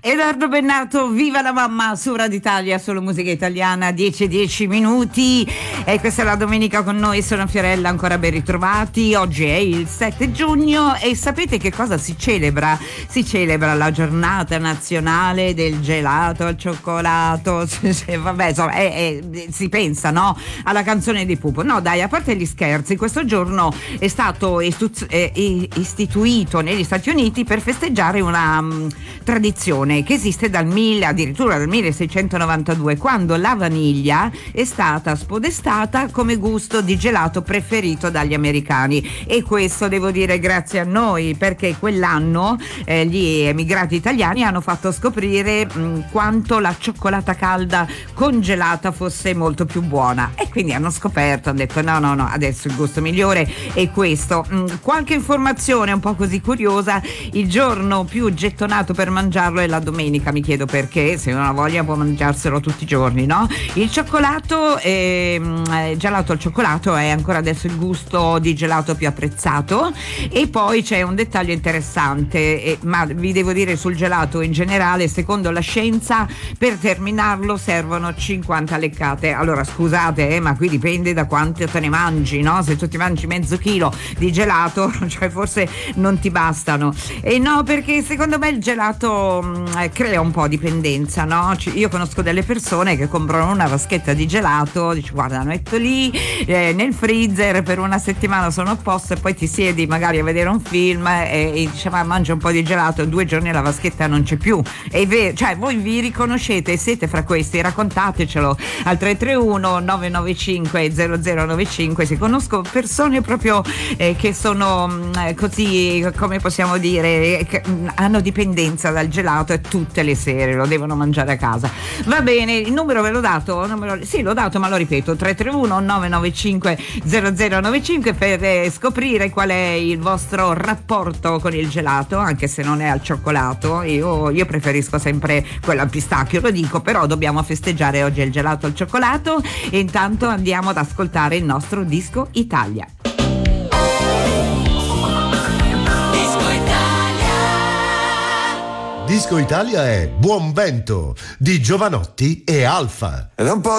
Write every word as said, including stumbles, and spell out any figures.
Edoardo Bennato, viva la mamma su Radio Italia, solo musica italiana, dieci e dieci minuti. E questa è la domenica con noi, sono Fiorella, ancora ben ritrovati. Oggi è il sette giugno e sapete che cosa si celebra? Si celebra la giornata nazionale del gelato al cioccolato. Vabbè, insomma, è, è, si pensa, no? Alla canzone di Pupo. No, dai, a parte gli scherzi, questo giorno è stato istu- eh, istituito negli Stati Uniti per festeggiare una um, tradizione che esiste dal mille, addirittura dal milleseicentonovantadue, quando la vaniglia è stata spodestata come gusto di gelato preferito dagli americani. E questo devo dire grazie a noi, perché quell'anno eh, gli emigrati italiani hanno fatto scoprire mh, quanto la cioccolata calda congelata fosse molto più buona, e quindi hanno scoperto, hanno detto no no no, adesso il gusto migliore è questo. Mh, qualche informazione un po' così curiosa: il giorno più gettonato per mangiarlo è la domenica, mi chiedo perché, se uno ha voglia può mangiarselo tutti i giorni, no? Il cioccolato, eh, gelato al cioccolato è ancora adesso il gusto di gelato più apprezzato. E poi c'è un dettaglio interessante, eh, ma vi devo dire sul gelato in generale, secondo la scienza per terminarlo servono cinquanta leccate. Allora scusate, eh, ma qui dipende da quanto te ne mangi, no? Se tu ti mangi mezzo chilo di gelato, cioè forse non ti bastano. E no, perché secondo me il gelato mh, crea un po' dipendenza, no? Io conosco delle persone che comprano una vaschetta di gelato, dici guarda, metto lì eh, nel freezer per una settimana, sono a posto, e poi ti siedi magari a vedere un film e, e dici ma mangia un po' di gelato, due giorni la vaschetta non c'è più. È vero, cioè voi vi riconoscete, siete fra questi? Raccontatecelo al tre tre uno nove nove cinque zero zero nove cinque. Se conosco persone proprio eh, che sono mh, così, come possiamo dire, che, mh, hanno dipendenza dal gelato e tutte le sere lo devono mangiare a casa. Va bene, il numero ve l'ho dato? Numero, sì, l'ho dato, ma lo ripeto: tre tre uno nove nove cinque zero zero nove cinque per eh, scoprire qual è il vostro rapporto con il gelato, anche se non è al cioccolato. Io, io preferisco sempre quello al pistacchio, lo dico, però dobbiamo festeggiare oggi il gelato al cioccolato. E intanto andiamo ad ascoltare il nostro Disco Italia. Disco Italia è Buon Vento di Giovanotti e Alfa. Ed un po'